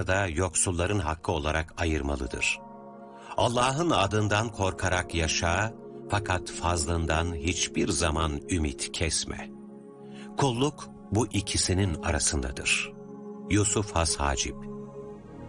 da yoksulların hakkı olarak ayırmalıdır. Allah'ın adından korkarak yaşa, fakat fazlından hiçbir zaman ümit kesme. Kulluk bu ikisinin arasındadır. Yusuf Has Hacip